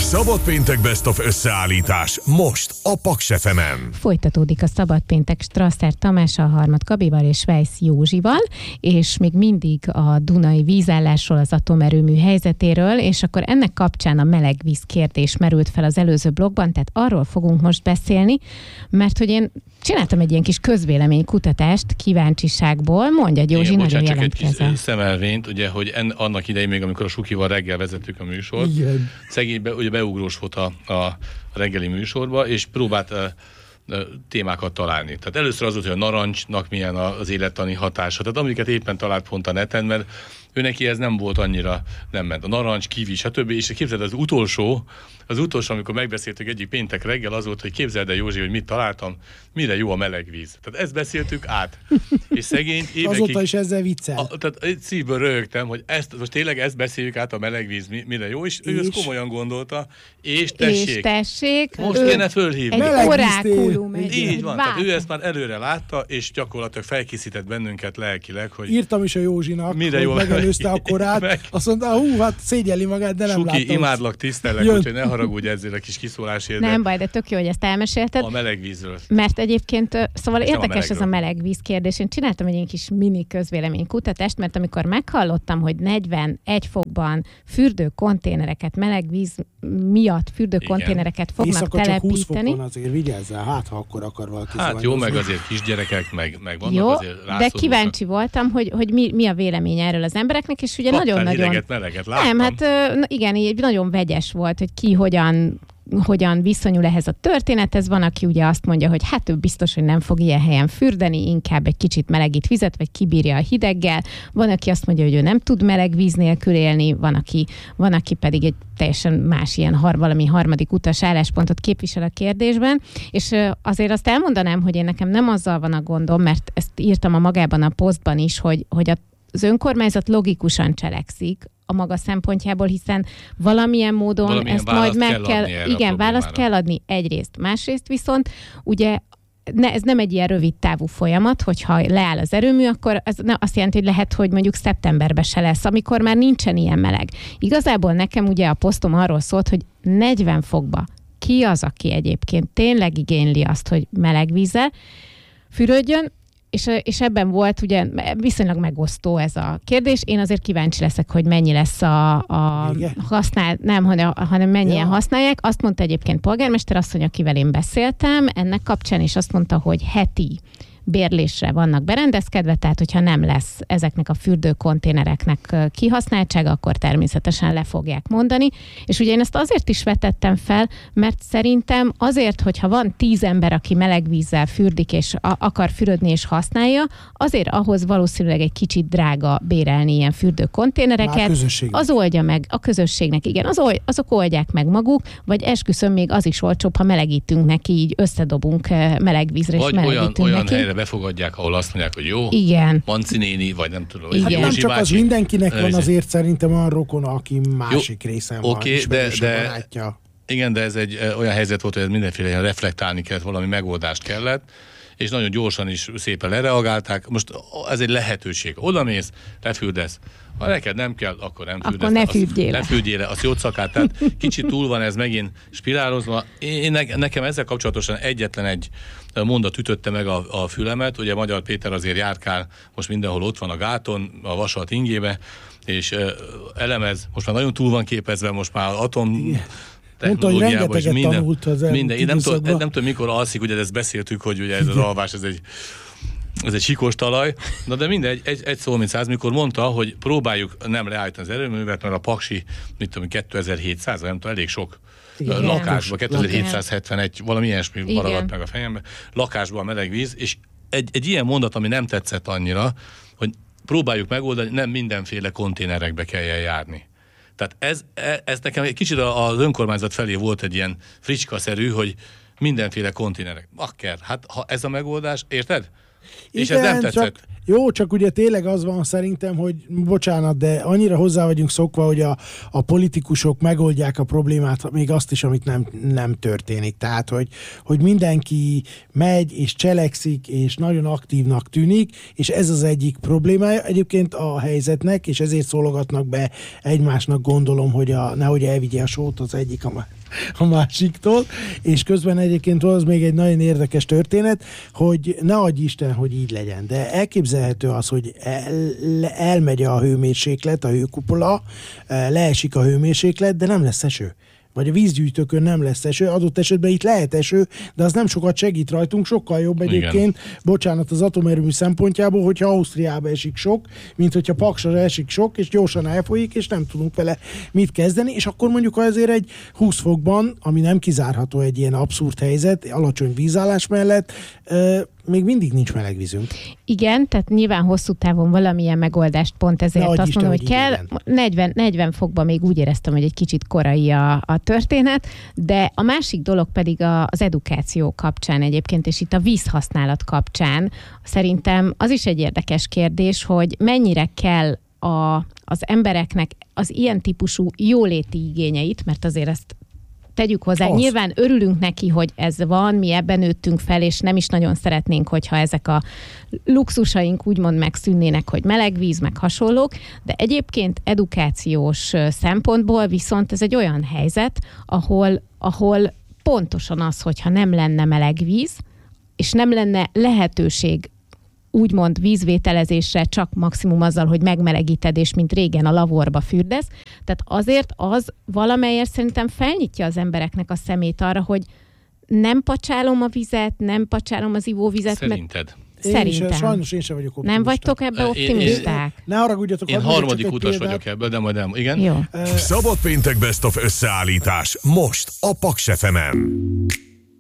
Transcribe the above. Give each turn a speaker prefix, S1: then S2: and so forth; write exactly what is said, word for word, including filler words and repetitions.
S1: Szabad péntek Best of összeállítás most a Paks ef emen.
S2: Folytatódik a Szabad péntek Strasser Tamással, Harmat Gabival és Weiss Józsival, és még mindig a dunai vízállásról, az atomerőmű helyzetéről, és akkor ennek kapcsán a melegvíz kérdés merült fel az előző blogban, tehát arról fogunk most beszélni, mert hogy én csináltam egy ilyen kis közvéleménykutatást kíváncsiságból, mondja Józsi,
S3: igen,
S2: nagyon
S3: bocsánat,
S2: jelentkezem.
S3: csak egy kis szemelvényt, ugye, hogy en, annak idején még, amikor a Sukival reggel vezettük a műsort, igen. Szegény be, ugye beugrós volt a, a reggeli műsorba, és próbált uh, uh, témákat találni. Tehát először az volt, hogy a narancsnak milyen az élettani hatása, tehát amiket éppen talált pont a neten, mert ő neki ez nem volt annyira, nem ment. A narancs, kiwi, stb. És képzeld, az utolsó, az utolsó, amikor megbeszéltük egyik péntek reggel, az volt, hogy képzeld el, Józsi, hogy mit találtam, mire jó a meleg víz. Tehát ezt beszéltük át. És szegény évekig...
S4: Azóta is ezzel viccel.
S3: A, tehát szívből röhögtem, hogy ezt, most tényleg ezt beszéljük át, a meleg víz mire jó, és, és ő ezt komolyan gondolta, és tessék.
S2: És tessék.
S3: Most kéne fölhívni.
S2: Egy orákulum. Egy
S3: Így van, tehát ő ezt már előre látta, és gyakorlatilag felkészített bennünket lelkileg, hogy...
S4: Írtam is a Józsinak,
S3: mire jó
S4: megelőzte a korát, meg. Azt mondta, hú, hát szégyelli magát, de nem
S3: Suki,
S4: láttam.
S3: imádlak, tisztellek, úgyhogy ne haragudj ezzel a kis kiszólásért.
S2: Nem baj, de tök jó, hogy ezt elmesélted.
S3: A melegvízről.
S2: Mert egyébként, szóval
S3: és
S2: érdekes ez a melegvíz kérdés. Én csináltam egy ilyen kis mini közvéleménykutatást, mert amikor meghallottam, hogy negyvenegy fokban fürdőkonténereket, melegvíz miatt fürdőkonténereket fognak
S4: éjszaka
S2: telepíteni.
S4: Csak húsz fokon azért vigyázzál, hát ha akkor akar valaki.
S3: Hát jó, meg azért kisgyerekek, meg, meg vannak
S2: jó,
S3: azért rászorultak.
S2: De kíváncsi voltam, hogy, hogy mi, mi a vélemény erről az embereknek, és ugye nagyon-nagyon...
S3: Hideget, meleget láttam.
S2: Nem, hát igen, így nagyon vegyes volt, hogy ki hogyan hogyan viszonyul ehhez a történethez. Van, aki ugye azt mondja, hogy hát ő biztos, hogy nem fog ilyen helyen fürdeni, inkább egy kicsit melegít vizet, vagy kibírja a hideggel. Van, aki azt mondja, hogy ő nem tud meleg víz nélkül élni, van, aki, van, aki pedig egy teljesen más ilyen har, valami harmadik utas álláspontot képvisel a kérdésben. És azért azt elmondanám, hogy én nekem nem azzal van a gondom, mert ezt írtam a magában a posztban is, hogy, hogy az önkormányzat logikusan cselekszik a maga szempontjából, hiszen valamilyen módon
S3: valamilyen
S2: ezt majd meg kell,
S3: kell
S2: igen, választ kell adni egyrészt. Másrészt viszont ugye ne, ez nem egy ilyen rövid távú folyamat, hogyha leáll az erőmű, akkor ez ne, azt jelenti, hogy lehet, hogy mondjuk szeptemberben se lesz, amikor már nincsen ilyen meleg. Igazából nekem ugye a posztom arról szólt, hogy negyven fokba ki az, aki egyébként tényleg igényli azt, hogy meleg vízzel fürödjön, És, és ebben volt ugye viszonylag megosztó ez a kérdés. Én azért kíváncsi leszek, hogy mennyi lesz a, a használ, nem, hanem, hanem mennyien ja. használják. Azt mondta egyébként polgármester asszony, akivel én beszéltem ennek kapcsán, és azt mondta, hogy heti bérlésre vannak berendezkedve, tehát hogyha nem lesz ezeknek a fürdőkonténereknek kihasználtsága, akkor természetesen le fogják mondani. És ugye én ezt azért is vetettem fel, mert szerintem azért, hogyha van tíz ember, aki meleg vízzel fürdik, és a- akar fürödni és használja, azért ahhoz valószínűleg egy kicsit drága bérelni ilyen fürdőkonténereket. Az oldja meg a közösségnek, igen, az old, azok oldják meg maguk, vagy esküszöm, még az is olcsóbb, ha melegítünk neki, így összedobunk meleg vízre,
S3: vagy
S2: és melegítünk
S3: olyan,
S2: neki.
S3: Olyan helyre befogadják, ahol azt mondják, hogy jó,
S2: igen.
S3: Manci néni, vagy nem tudom.
S4: Hát nem csak
S3: bácsi.
S4: az, mindenkinek van azért szerintem olyan rokona, aki másik jó, részen van,
S3: okay, de, de,
S4: barátja.
S3: Igen, de ez egy olyan helyzet volt, hogy ez mindenféle ilyen reflektálni kellett, valami megoldást kellett, és nagyon gyorsan is szépen lereagálták. Most ez egy lehetőség. Oda mész, lefürdesz. Ha neked nem kell, akkor nem fürdesz.
S2: Akkor ne fürdjél le.
S3: Ne fürdjél le, az jót szakát. Tehát kicsit túl van ez megint spirálozva. Én, nekem ezzel kapcsolatosan egyetlen egy mondat ütötte meg a, a fülemet. Ugye Magyar Péter azért járkál, most mindenhol ott van a gáton, a vasalt ingébe, és uh, elemez, most már nagyon túl van képezve, most már atom...
S4: Igen. Mondta, hogy rengeteget minden, tanult az
S3: minden. Én nem, tudom, nem tudom, mikor alszik, ugye ezt beszéltük, hogy ugye ez az alvás, ez egy, ez egy sikos talaj. Na de mindegy, egy, egy szó, mint száz, mikor mondta, hogy próbáljuk nem leállítani az erőművet, mert a paksi, mit tudom, kétezer-hétszáz, nem tudom, elég sok igen. lakásban, kétezer-hétszázhetvenegy, valami ilyesmi maradt meg a fejembe, lakásban a meleg víz, és egy, egy ilyen mondat, ami nem tetszett annyira, hogy próbáljuk megoldani, nem mindenféle konténerekbe kelljen járni. Tehát ez, ez nekem egy kicsit az önkormányzat felé volt egy ilyen fricskaszerű, hogy mindenféle konténerek. Akker, hát ha ez a megoldás, érted? És ez nem tetszett.
S4: Csak, jó, csak ugye tényleg az van szerintem, hogy bocsánat, de annyira hozzá vagyunk szokva, hogy a, a politikusok megoldják a problémát, még azt is, amit nem, nem történik. Tehát, hogy, hogy mindenki megy és cselekszik, és nagyon aktívnak tűnik, és ez az egyik problémája egyébként a helyzetnek, és ezért szólogatnak be egymásnak, gondolom, hogy a, nehogy elvigye a sót az egyik a a másiktól, és közben egyébként az még egy nagyon érdekes történet, hogy ne adj Isten, hogy így legyen, de elképzelhető az, hogy el, elmegy a hőmérséklet, a hőkupola, leesik a hőmérséklet, de nem lesz eső. Vagy a vízgyűjtőkön nem lesz eső, adott esetben itt lehet eső, de az nem sokat segít rajtunk, sokkal jobb egyébként, igen. Bocsánat, az atomerőmű szempontjából, hogyha Ausztriába esik sok, mint hogyha Paksra esik sok, és gyorsan elfolyik, és nem tudunk vele mit kezdeni, és akkor mondjuk azért egy húsz fokban, ami nem kizárható egy ilyen abszurd helyzet, alacsony vízállás mellett, euh, még mindig nincs meleg vízünk.
S2: Igen, tehát nyilván hosszú távon valamilyen megoldást pont ezért azt Isten, mondom, hogy kell. negyven, negyven fokban még úgy éreztem, hogy egy kicsit korai a, a történet, de a másik dolog pedig a, az edukáció kapcsán egyébként, és itt a vízhasználat kapcsán szerintem az is egy érdekes kérdés, hogy mennyire kell a, az embereknek az ilyen típusú jóléti igényeit, mert azért ezt tegyük hozzá. Az. Nyilván örülünk neki, hogy ez van, mi ebben nőttünk fel, és nem is nagyon szeretnénk, hogyha ezek a luxusaink úgymond megszűnnének, hogy meleg víz, meg hasonlók, de egyébként edukációs szempontból viszont ez egy olyan helyzet, ahol, ahol pontosan az, hogyha nem lenne meleg víz, és nem lenne lehetőség úgymond vízvételezésre csak maximum azzal, hogy megmelegíted, és mint régen a lavorba fürdesz. Tehát azért az valamelyest szerintem felnyitja az embereknek a szemét arra, hogy nem pacsálom a vizet, nem pacsálom az ivóvizet.
S3: Szerinted?
S4: Én
S2: Szerintem.
S4: Is, sajnos én sem vagyok optimista.
S2: Nem vagytok ebbe optimisták?
S4: Én, én, ne haragudjatok.
S3: Én harmadik utas vagyok ebből, de majd nem. Igen?
S2: Jó.
S1: Szabad péntek Best of összeállítás most a Paks ef emen.